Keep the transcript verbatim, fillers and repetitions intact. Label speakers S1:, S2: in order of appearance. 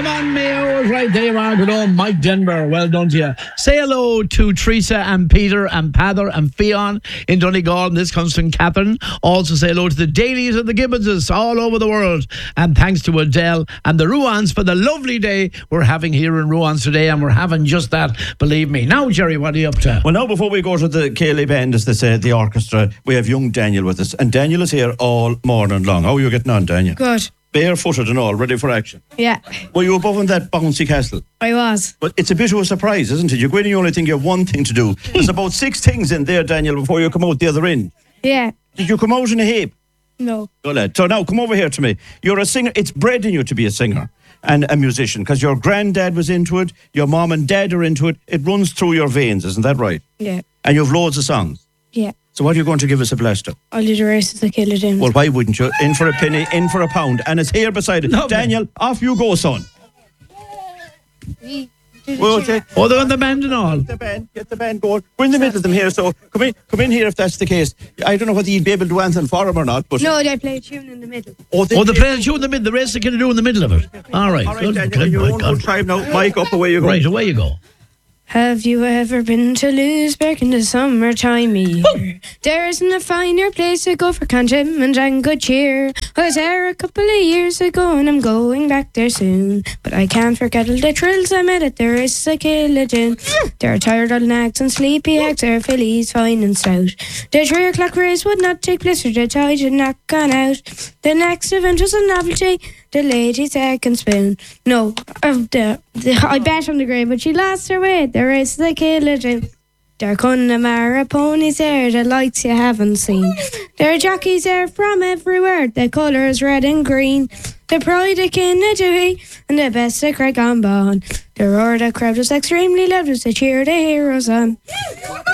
S1: Come on, Mayo. Right there you are. Good old Mike Denver. Well done to you. Say hello to Teresa and Peter and Pather and Fionn in Donegal. And this comes from Catherine. Also say hello to the Dailies and the Gibbonses all over the world. And thanks to Adele and the Ruans for the lovely day we're having here in Ruans today. And we're having just that, believe me. Now, Jerry, what are you up to?
S2: Well, now, before we go to the Ceilidh Band, as they say, the orchestra, we have young Daniel with us. And Daniel is here all morning long. How are you getting on, Daniel?
S3: Good.
S2: Barefooted and all, ready for action.
S3: Yeah.
S2: Were you above on that bouncy castle?
S3: I was.
S2: But it's a bit of a surprise, isn't it? You go in and you only think you have one thing to do. There's about six things in there, Daniel, before you come out the other end.
S3: Yeah.
S2: Did you come out in a heap?
S3: No.
S2: Go lad. So now, come over here to me. You're a singer. It's bred in you to be a singer and a musician, because your granddad was into it, your mom and dad are into it. It runs through your veins, isn't that right?
S3: Yeah.
S2: And you have loads of songs.
S3: Yeah.
S2: So what are you going to give us a blast of?
S3: I'll do the races of Ceilidh.
S2: Well, why wouldn't you? In for a penny, in for a pound. And it's here beside it.
S1: Lovely.
S2: Daniel, off you go, son. Well, okay.
S1: Oh, they're on the band and all.
S2: Get the band, get the band going. We're in the middle of them here, so come in come in here if that's the case. I don't know whether you'd be able to do anything for them or not, but...
S3: No, they play a tune in the middle.
S2: Oh, they,
S1: Oh, the players you in the middle. The rest they can do in the middle of it. All right.
S2: All right,
S1: Good.
S2: Daniel,
S1: Good.
S2: you're
S1: Good.
S2: on
S1: Good.
S2: good time now. Mike, up away you go.
S1: Right, away you go.
S3: Have you ever been to Lewisburg in the summertime here? There isn't a finer place to go for contentment and good cheer. I was there a couple of years ago and I'm going back there soon. But I can't forget all the thrills I met at the races of Ceilidh. There are tired old nags and sleepy hags, there are fillies fine and stout. The three o'clock race would not take place or the tide had not gone out. The next event was a novelty, the lady's second spoon. No, uh, the, the, I bet on the grey, but she lost her way. The race of Ceilidh. There are Connemara ponies there, the lights you haven't seen. There are jockeys there from everywhere, the colours red and green. The pride of Kinnadooey and the best of Craig on Bon. The roar of the crowd was extremely loud as they cheered the heroes on.